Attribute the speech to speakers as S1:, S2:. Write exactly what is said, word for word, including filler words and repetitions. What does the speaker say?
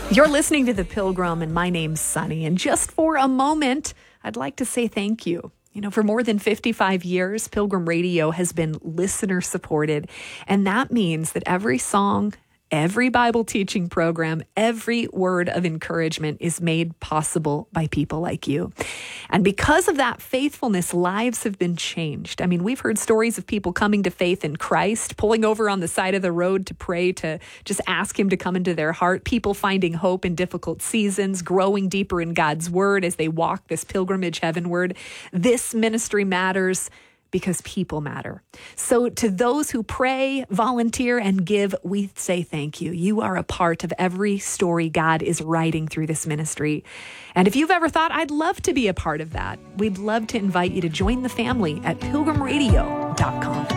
S1: You're listening to The Pilgrim, and my name's Sunny. And just for a moment, I'd like to say thank you. You know, for more than fifty-five years, Pilgrim Radio has been listener supported. And that means that every song, every Bible teaching program, every word of encouragement is made possible by people like you. And because of that faithfulness, lives have been changed. I mean, we've heard stories of people coming to faith in Christ, pulling over on the side of the road to pray, to just ask him to come into their heart, people finding hope in difficult seasons, growing deeper in God's word as they walk this pilgrimage heavenward. This ministry matters because people matter. So to those who pray, volunteer, and give, we say thank you. You are a part of every story God is writing through this ministry. And if you've ever thought, I'd love to be a part of that, we'd love to invite you to join the family at pilgrim radio dot com.